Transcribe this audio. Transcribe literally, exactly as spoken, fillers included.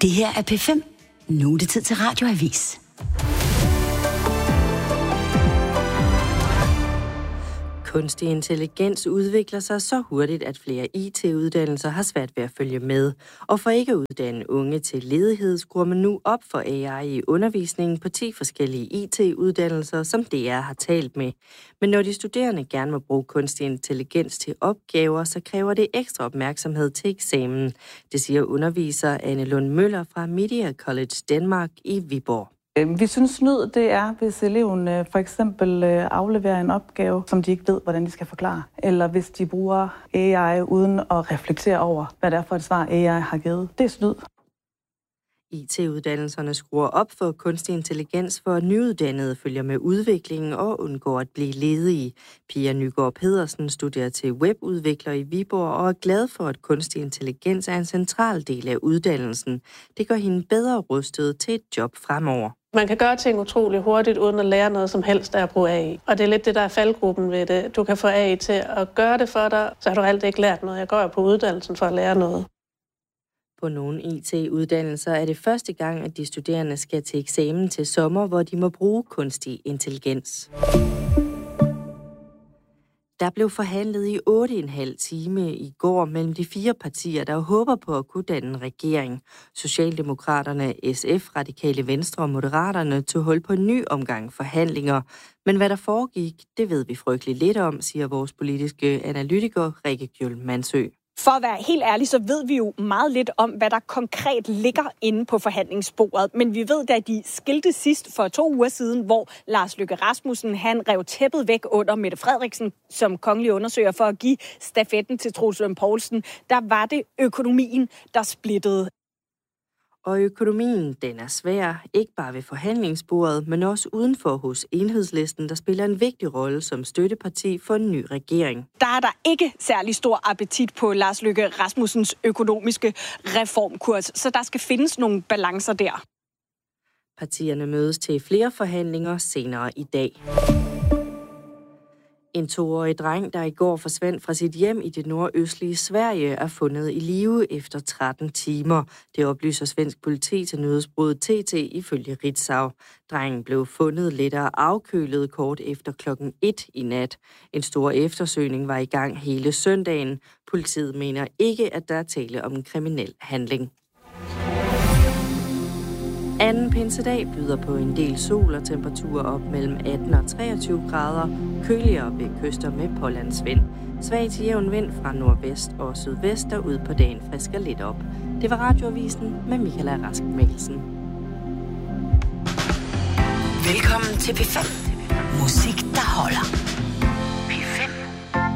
Det her er P fem. Nu er det tid til Radioavis. Kunstig intelligens udvikler sig så hurtigt, at flere I T-uddannelser har svært ved at følge med. Og for ikke at uddanne unge til ledighed, skruer man nu op for A I i undervisningen på ti forskellige I T-uddannelser, som D R har talt med. Men når de studerende gerne må bruge kunstig intelligens til opgaver, så kræver det ekstra opmærksomhed til eksamen. Det siger underviser Anne Lund Møller fra Media College Danmark i Viborg. Vi synes snyd, det er, hvis eleven for eksempel afleverer en opgave, som de ikke ved, hvordan de skal forklare. Eller hvis de bruger A I uden at reflektere over, hvad det er for et svar, A I har givet. Det er snyd. I T-uddannelserne skruer op for kunstig intelligens, for at nyuddannede følger med udviklingen og undgår at blive ledige. Pia Nygaard Pedersen studerer til webudvikler i Viborg og er glad for, at kunstig intelligens er en central del af uddannelsen. Det gør hende bedre rustet til et job fremover. Man kan gøre ting utrolig hurtigt, uden at lære noget som helst af at bruge A I. Og det er lidt det, der er faldgruppen ved det. Du kan få A I til at gøre det for dig, så har du altid ikke lært noget. Jeg går jo på uddannelsen for at lære noget. På nogle I T-uddannelser er det første gang, at de studerende skal til eksamen til sommer, hvor de må bruge kunstig intelligens. Der blev forhandlet i otte komma fem time i går mellem de fire partier, der håber på at kunne danne en regering. Socialdemokraterne, S F, Radikale Venstre og Moderaterne tog hul på en ny omgang forhandlinger. Men hvad der foregik, det ved vi frygtelig lidt om, siger vores politiske analytiker Rikke Gjøl Mansø. For at være helt ærlig, så ved vi jo meget lidt om, hvad der konkret ligger inde på forhandlingsbordet. Men vi ved, da de skilte sidst for to uger siden, hvor Lars Løkke Rasmussen han rev tæppet væk under Mette Frederiksen som kongelig undersøger for at give stafetten til Troels Lund Poulsen, der var det økonomien, der splittede. Og økonomien, den er svær, ikke bare ved forhandlingsbordet, men også udenfor hos Enhedslisten, der spiller en vigtig rolle som støtteparti for en ny regering. Der er der ikke særlig stor appetit på Lars Løkke Rasmussens økonomiske reformkurs, så der skal findes nogle balancer der. Partierne mødes til flere forhandlinger senere i dag. En toårig dreng, der i går forsvandt fra sit hjem i det nordøstlige Sverige, er fundet i live efter tretten timer. Det oplyser svensk politi til nyhedsbureauet T T ifølge Ritzau. Drengen blev fundet lettere afkølet kort efter klokken et i nat. En stor eftersøgning var i gang hele søndagen. Politiet mener ikke, at der er tale om en kriminel handling. Anden pinsedag byder på en del sol og temperaturer op mellem atten og treogtyve grader, køligere ved kyster med pålandsvind. Svag til jævn vind fra nordvest og sydvest, der ud på dagen frisker lidt op. Det var Radioavisen med Michaela Rask Mikkelsen. Velkommen til P fem. Musik, der holder.